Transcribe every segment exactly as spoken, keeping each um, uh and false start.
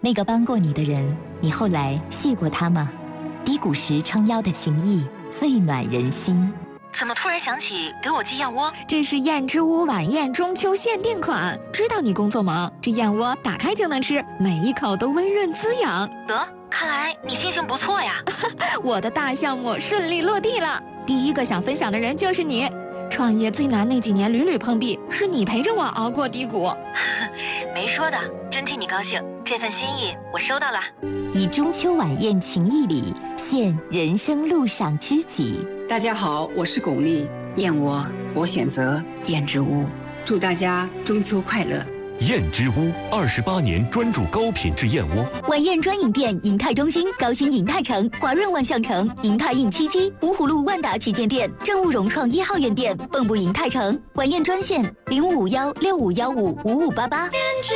那个帮过你的人，你后来谢过他吗？低谷时撑腰的情谊，最暖人心。 怎么突然想起给我寄燕窝？ 这是燕之屋晚宴中秋限定款，知道你工作忙，这燕窝打开就能吃，每一口都温润滋养。 得，看来你心情不错呀。 我的大项目顺利落地了，第一个想分享的人就是你。创业最难那几年屡屡碰壁，是你陪着我熬过低谷。 没说的，真替你高兴，这份心意我收到了。 以中秋晚宴情谊礼，献人生路上知己。 大家好，我是巩俐，燕窝我选择燕之屋，祝大家中秋快乐。 燕之屋二十八年专注高品质燕窝。 晚宴专营店：银泰中心、高新银泰城、华润万象城、银泰印七七、芜湖路万达旗舰店、正务融创一号院店、蚌埠银泰城。晚宴专线：零五五幺六五幺五五五八八。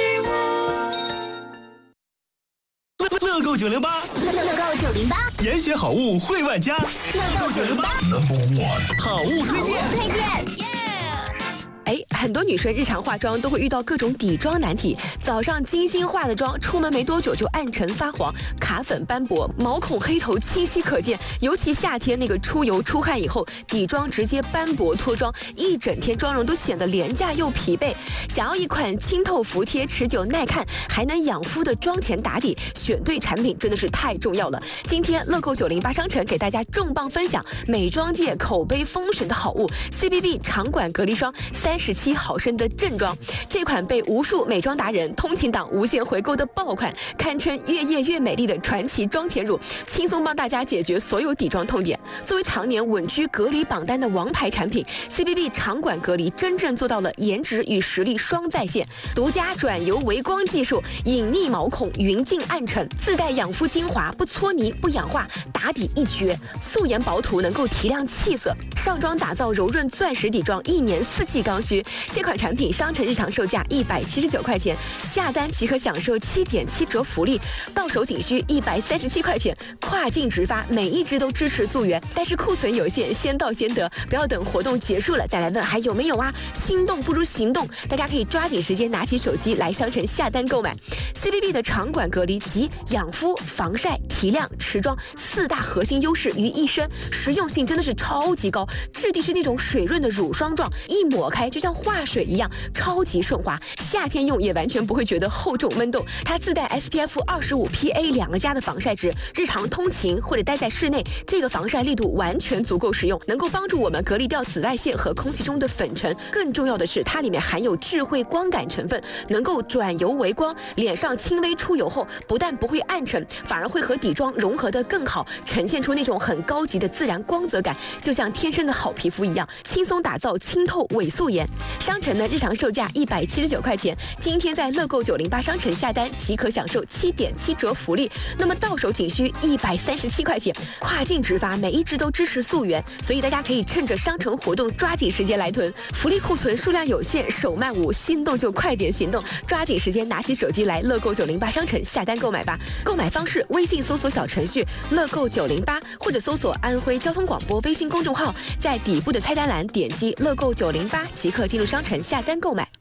乐购九零八， 乐购九零八， 严选好物惠万家。乐购九零八 ，Number One， 好物推荐。 推荐。 哎，很多女生日常化妆都会遇到各种底妆难题。早上精心化的妆，出门没多久就暗沉发黄、卡粉斑驳、毛孔黑头清晰可见。尤其夏天那个出油出汗以后，底妆直接斑驳脱妆，一整天妆容都显得廉价又疲惫。想要一款清透服帖、持久耐看，还能养肤的妆前打底，选对产品真的是太重要了。今天乐购九零八商城给大家重磅分享美妆界口碑封神的好物 C B B 长管隔离霜三十七毫升的正装，这款被无数美妆达人、通勤党无限回购的爆款，堪称越夜越美丽的传奇妆前乳，轻松帮大家解决所有底妆痛点。作为常年稳居隔离榜单的王牌产品 ，C B B 长管隔离真正做到了颜值与实力双在线，独家转油微光技术，隐匿毛孔，匀净暗沉，自带养肤精华，不搓泥不氧化，打底一绝，素颜薄涂能够提亮气色，上妆打造柔润钻石底妆，一年四季刚需。这款产品商城日常售价一百七十九块钱，下单即可享受七点七折福利，到手仅需一百三十七块钱，跨境直发，每一支都支持溯源，但是库存有限，先到先得，不要等活动结束了再来问还有没有啊！心动不如行动，大家可以抓紧时间拿起手机来商城下单购买。C B B 的长管隔离集养肤、防晒、提亮、持妆四大核心优势于一身，实用性真的是超级高，质地是那种水润的乳霜状，一抹开就像化水一样，超级顺滑，夏天用也完全不会觉得厚重闷动。它自带 S P F 二十五 P A 两个加的防晒值，日常通勤或者待在室内，这个防晒力度完全足够实用，能够帮助我们隔离掉紫外线和空气中的粉尘。更重要的是，它里面含有智慧光感成分，能够转油为光，脸上轻微出油后，不但不会暗沉，反而会和底妆融合得更好，呈现出那种很高级的自然光泽感，就像天生的好皮肤一样，轻松打造清透伪素颜。商城的日常售价一百七十九块钱，今天在乐购九零八商城下单即可享受七点七折福利，那么到手仅需一百三十七块钱，跨境直发，每一支都支持溯源，所以大家可以趁着商城活动抓紧时间来囤，福利库存数量有限，手慢无，心动就快点行动，抓紧时间拿起手机来乐购九零八商城下单购买吧。购买方式：微信搜索小程序乐购九零八，或者搜索安徽交通广播微信公众号，在底部的菜单栏点击乐购九零八即可进入商城下单购买。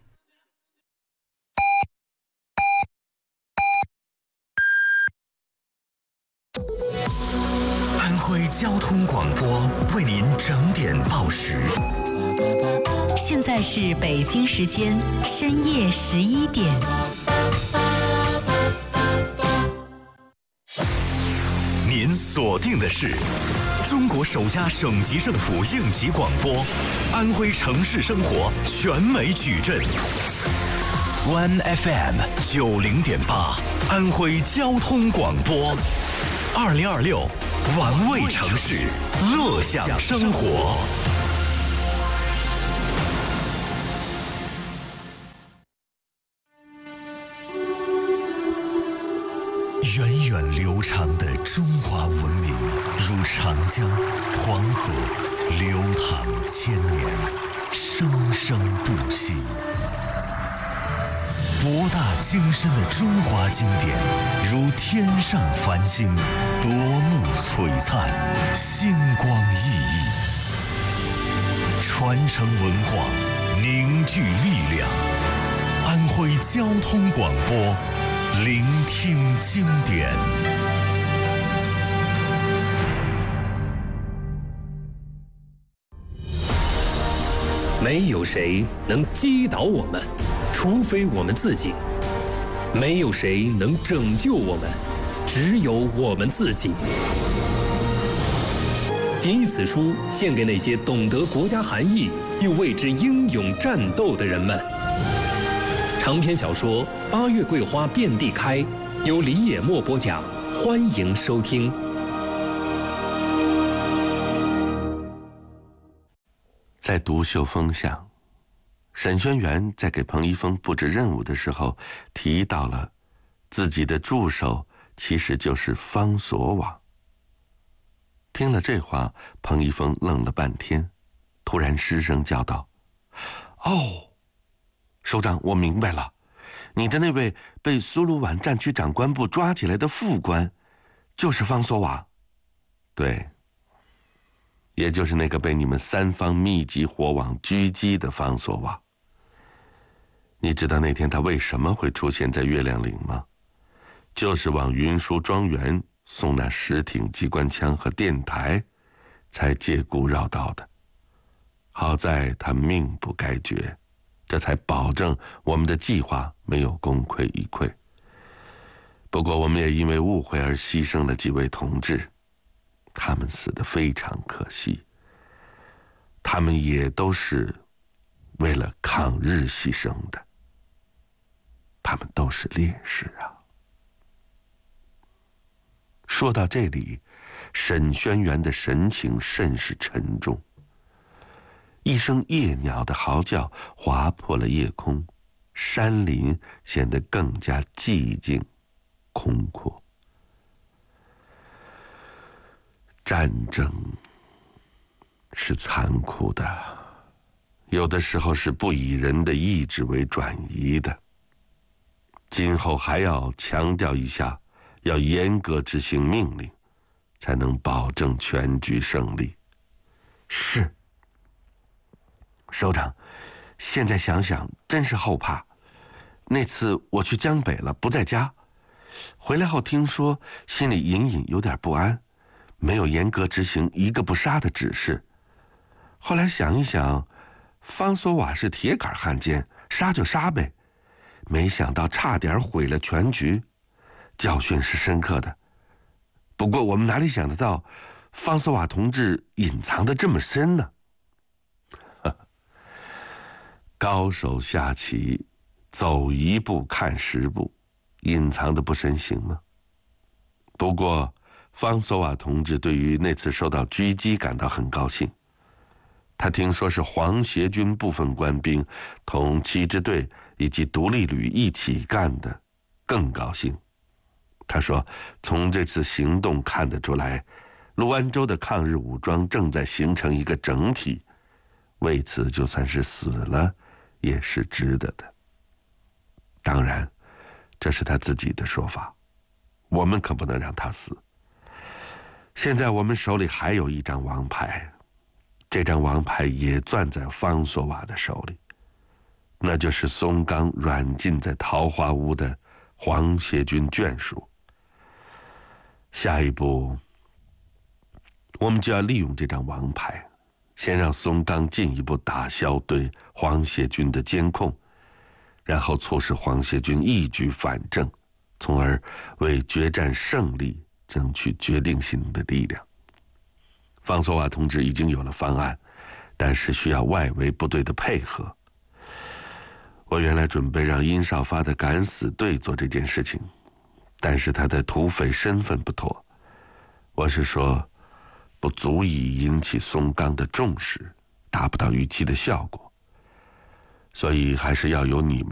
安徽交通广播为您整点报时。 现在是北京时间深夜十一点。 您锁定的是中国首家省级政府应急广播，安徽城市生活全美矩阵。One F M 九零点八，安徽交通广播，二零二六，玩味城市，乐享生活。源远流长的中华文明，如长江、黄河，流淌千年，生生不息。博大精深的中华经典，如天上繁星，夺目璀璨，星光熠熠。传承文化，凝聚力量。安徽交通广播， 聆听经典。 没有谁能击倒我们，除非我们自己；没有谁能拯救我们，只有我们自己。谨以此书献给那些懂得国家含义又为之英勇战斗的人们。长篇小说《八月桂花遍地开》，由李野墨播讲，欢迎收听。 在读秀峰巷，沈轩辕在给彭一峰布置任务的时候提到了自己的助手其实就是方所网。听了这话，彭一峰愣了半天，突然失声叫道：“哦，首长，我明白了，你的那位被苏鲁皖战区长官部抓起来的副官，就是方所网。”“对，也就是那个被你们三方密集火网狙击的方所网。你知道那天他为什么会出现在月亮岭吗？就是往云舒庄园送那十挺机关枪和电台，才借故绕道的。好在他命不该绝，这才保证我们的计划没有功亏一篑。不过我们也因为误会而牺牲了几位同志，他们死得非常可惜。他们也都是为了抗日牺牲的，他们都是烈士啊。”说到这里，沈轩辕的神情甚是沉重。一声夜鸟的嚎叫划破了夜空，山林显得更加寂静空阔。战争是残酷的，有的时候是不以人的意志为转移的。今后还要强调一下，要严格执行命令，才能保证全局胜利。是，首长，现在想想真是后怕。那次我去江北了，不在家，回来后听说，心里隐隐有点不安，没有严格执行一个不杀的指示。后来想一想，方所瓦是铁杆汉奸，杀就杀呗，没想到差点毁了全局。教训是深刻的，不过我们哪里想得到，方所瓦同志隐藏得这么深呢？高手下棋，走一步看十步，隐藏得不深行吗？不过，方所瓦同志对于那次受到狙击感到很高兴。他听说是皇协军部分官兵同七支队以及独立旅一起干的，更高兴。他说，从这次行动看得出来，陆安州的抗日武装正在形成一个整体，为此就算是死了也是值得的。当然，这是他自己的说法，我们可不能让他死。现在我们手里还有一张王牌，这张王牌也攥在方所瓦的手里，那就是松冈软禁在桃花坞的皇协军眷属。下一步，我们就要利用这张王牌，先让松冈进一步打消对皇协军的监控，然后促使皇协军一举反正，从而为决战胜利争取决定性的力量。方所瓦同志已经有了方案，但是需要外围部队的配合。我原来准备让殷少发的敢死队做这件事情，但是他的土匪身份不妥，我是说，不足以引起松冈的重视，达不到预期的效果，所以还是要由你们